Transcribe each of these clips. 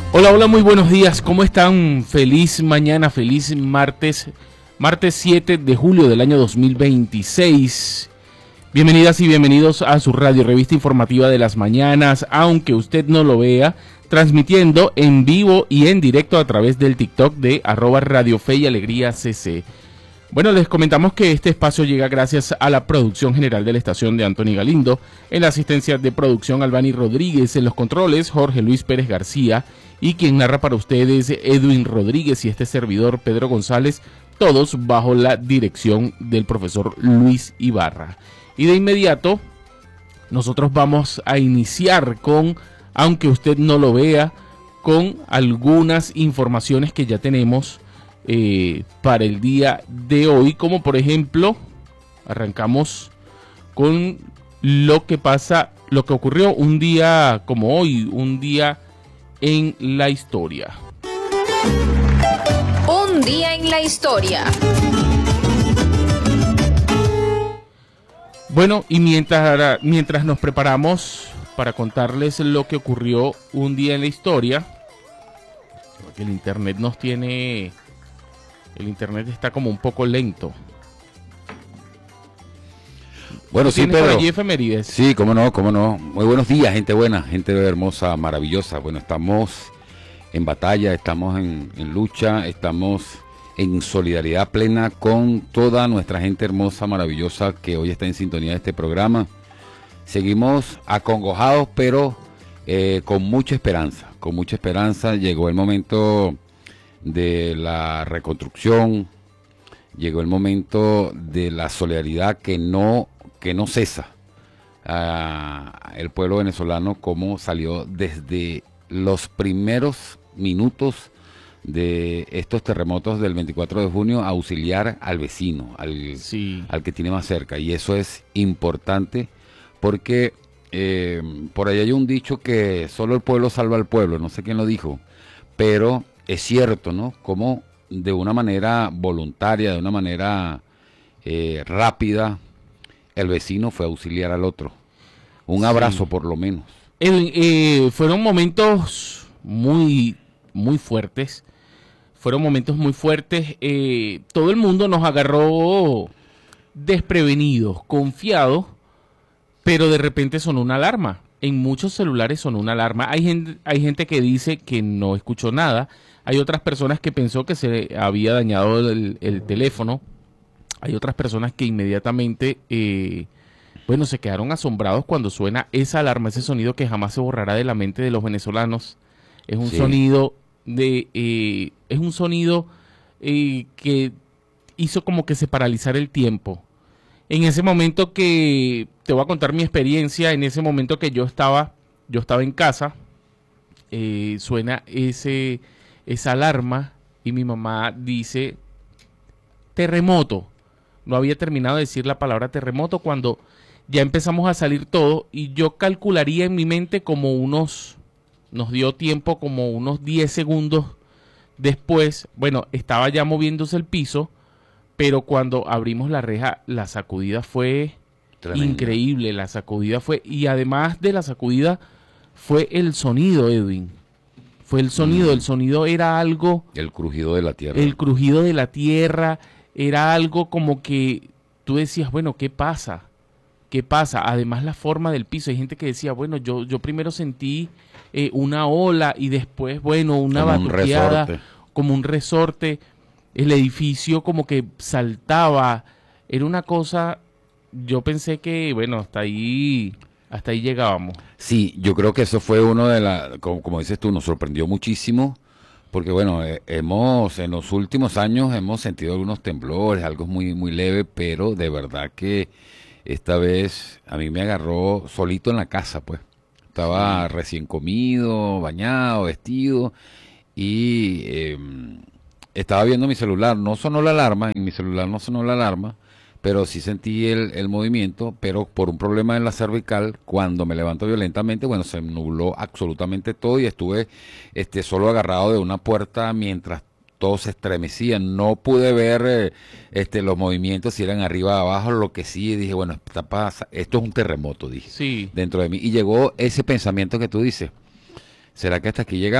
Hola, hola, muy buenos días. ¿Cómo están? Feliz mañana, feliz martes, martes 7 de julio del año 2026. Bienvenidas y bienvenidos a su radio revista informativa de las mañanas, aunque usted no lo vea, transmitiendo en vivo y en directo a través del TikTok de @Radio Fe y Alegría CC. Bueno, les comentamos que este espacio llega gracias a la producción general de la estación de Anthony Galindo, en la asistencia de producción Albani Rodríguez, en los controles Jorge Luis Pérez García y quien narra para ustedes Edwin Rodríguez y este servidor Pedro González, todos bajo la dirección del profesor Luis Ibarra. Y de inmediato nosotros vamos a iniciar con, aunque usted no lo vea, con algunas informaciones que ya tenemos para el día de hoy, como por ejemplo, arrancamos con lo que ocurrió un día como hoy, un día en la historia. Un día en la historia. Bueno, y mientras nos preparamos para contarles lo que ocurrió un día en la historia, porque el internet está como un poco lento. Bueno, sí, Pedro. ¿Por allí efemérides? Sí, cómo no, cómo no. Muy buenos días, gente buena, gente hermosa, maravillosa. Bueno, estamos en batalla, estamos en lucha, estamos en solidaridad plena con toda nuestra gente hermosa, maravillosa que hoy está en sintonía de este programa. Seguimos acongojados, pero con mucha esperanza. Con mucha esperanza llegó el momento de la reconstrucción, llegó el momento de la solidaridad que no cesa. El pueblo venezolano como salió desde los primeros minutos de estos terremotos del 24 de junio a auxiliar al vecino, al que tiene más cerca, y eso es importante porque por ahí hay un dicho que solo el pueblo salva al pueblo, no sé quién lo dijo, pero es cierto, ¿no? Como de una manera voluntaria, de una manera rápida, el vecino fue a auxiliar al otro. Un abrazo, por lo menos. Fueron momentos muy fuertes. Fueron momentos muy fuertes. Todo el mundo nos agarró desprevenidos, confiados, pero de repente sonó una alarma. En muchos celulares sonó una alarma. Hay gente que dice que no escuchó nada. Hay otras personas que pensó que se había dañado el teléfono. Hay otras personas que inmediatamente, se quedaron asombrados cuando suena esa alarma, ese sonido que jamás se borrará de la mente de los venezolanos. Es un sonido que hizo como que se paralizara el tiempo. En ese momento que te voy a contar mi experiencia, en ese momento que yo estaba en casa, suena esa alarma y mi mamá dice terremoto. No había terminado de decir la palabra terremoto cuando ya empezamos a salir todo y yo calcularía en mi mente nos dio tiempo como unos 10 segundos después. Bueno, estaba ya moviéndose el piso, pero cuando abrimos la reja, la sacudida fue tremenda. Increíble, la sacudida fue, y además de la sacudida, fue el sonido, Edwin. Fue el sonido, el sonido era algo... El crujido de la tierra. El crujido de la tierra era algo como que tú decías, bueno, ¿qué pasa? ¿Qué pasa? Además la forma del piso, hay gente que decía, bueno, yo primero sentí una ola y después, bueno, una batuqueada, como un resorte. El edificio como que saltaba, era una cosa, yo pensé que, bueno, hasta ahí llegábamos. Sí, yo creo que eso fue uno de como dices tú, nos sorprendió muchísimo, porque bueno, en los últimos años hemos sentido algunos temblores, algo muy, muy leve, pero de verdad que esta vez a mí me agarró solito en la casa, pues. Estaba recién comido, bañado, vestido, y estaba viendo mi celular, no sonó la alarma, en mi celular no sonó la alarma, pero sí sentí el movimiento, pero por un problema en la cervical, cuando me levanto violentamente, bueno, se nubló absolutamente todo y estuve solo agarrado de una puerta mientras todo se estremecía. No pude ver los movimientos, si eran arriba, abajo, lo que sí dije, bueno, esto es un terremoto, dije, sí, dentro de mí. Y llegó ese pensamiento que tú dices, ¿será que hasta aquí llegamos?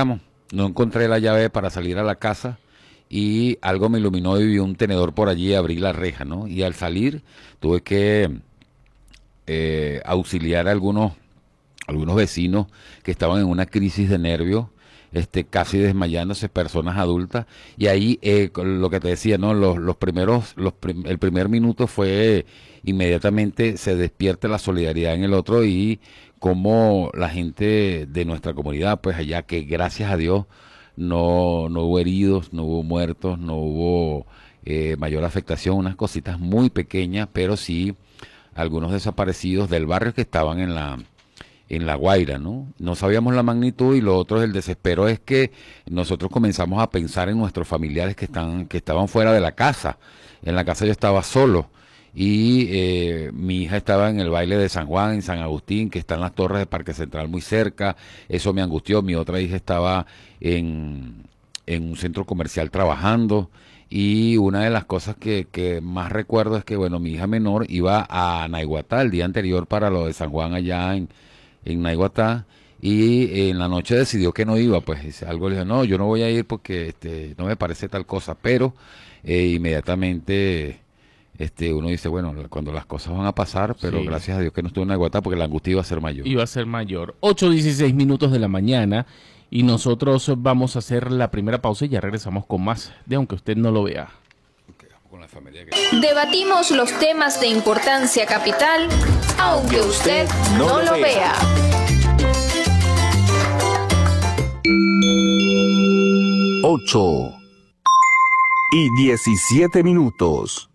no encontré la llave para salir a la casa y algo me iluminó y vi un tenedor por allí y abrí la reja, ¿no? Y al salir tuve que auxiliar a algunos vecinos que estaban en una crisis de nervios, casi desmayándose, personas adultas, y ahí lo que te decía, ¿no? El primer minuto fue inmediatamente se despierte la solidaridad en el otro y como la gente de nuestra comunidad, pues allá, que gracias a Dios no hubo heridos, no hubo muertos, no hubo mayor afectación, unas cositas muy pequeñas, pero sí algunos desaparecidos del barrio que estaban en La Guaira, ¿no? No sabíamos la magnitud y lo otro, el desespero es que nosotros comenzamos a pensar en nuestros familiares que estaban fuera de la casa. En la casa yo estaba solo y mi hija estaba en el baile de San Juan, en San Agustín, que están las torres de Parque Central muy cerca. Eso me angustió. Mi otra hija estaba en un centro comercial trabajando. Y una de las cosas que más recuerdo es que, bueno, mi hija menor iba a Naiguatá el día anterior para lo de San Juan allá en Naiguatá, y en la noche decidió que no iba, pues algo le dijo, no, yo no voy a ir porque no me parece tal cosa, pero inmediatamente uno dice, bueno, cuando las cosas van a pasar, pero Sí. gracias a Dios que no estuvo en Naiguatá porque la angustia iba a ser mayor. Iba a ser mayor. 8:16 minutos de la mañana y nosotros vamos a hacer la primera pausa y ya regresamos con más de Aunque Usted No Lo Vea. Con la familia Debatimos los temas de importancia capital, aunque usted no lo vea. 8:17 minutos.